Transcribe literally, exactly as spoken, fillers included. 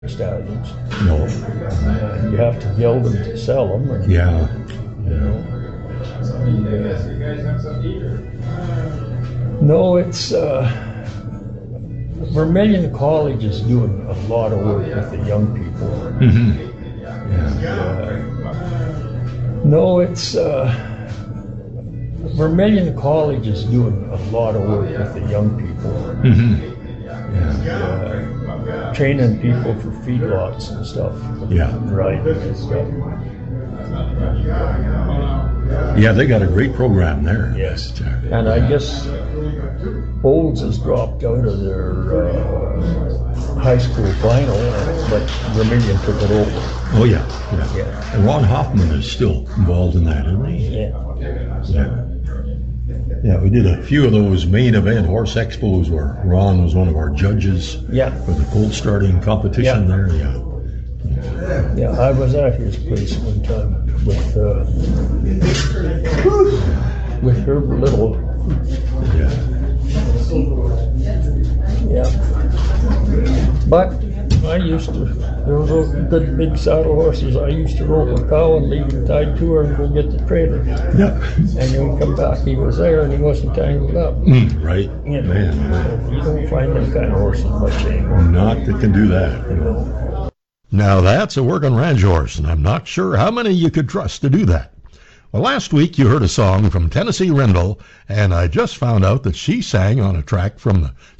stallions. No. Uh, you have to gild them to sell them. And, Yeah. You know. And, uh, no, it's uh, Vermilion College is doing a lot of work with the young people. Mm-hmm. Yeah. Uh, no, it's uh, Vermilion College is doing a lot of work with the young people. Mm-hmm. Yeah. Uh, training people for feedlots and stuff. Yeah. Right. And stuff. Yeah, they got a great program there. Yes. And I guess Olds has dropped out of their uh, high school final, but Vermilion took it over. Oh, yeah. Yeah. Yeah. And Ron Hoffman is still involved in that, isn't he? Yeah. Yeah. Yeah, we did a few of those main event horse expos where Ron was one of our judges Yeah. for the colt starting competition Yeah. there. Yeah. Yeah, I was at his place one time with uh, with Herb Little. Yeah. Yeah. But I used to, there was those good big saddle horses. I used to rope a cow and leave him tied to her and go get the trailer. Yeah. And then we come back, he was there and he wasn't tangled up. Mm, right. You know, Man. you don't find them kind of horses much anymore. Not that can do that. You know. Now that's a working ranch horse, and I'm not sure how many you could trust to do that. Well, last week you heard a song from Tennessee Rendell, and I just found out that she sang on a track from the